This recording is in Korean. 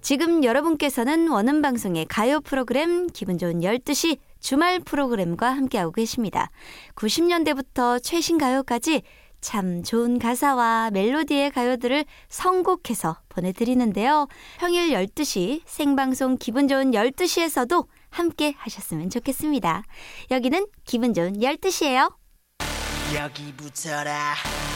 지금 여러분께서는 원음방송의 가요 프로그램 기분 좋은 12시 주말 프로그램과 함께하고 계십니다. 90년대부터 최신 가요까지 참 좋은 가사와 멜로디의 가요들을 선곡해서 보내드리는데요. 평일 12시 생방송 기분 좋은 12시에서도 함께 하셨으면 좋겠습니다. 여기는 기분 좋은 12시예요. 여기 붙어라.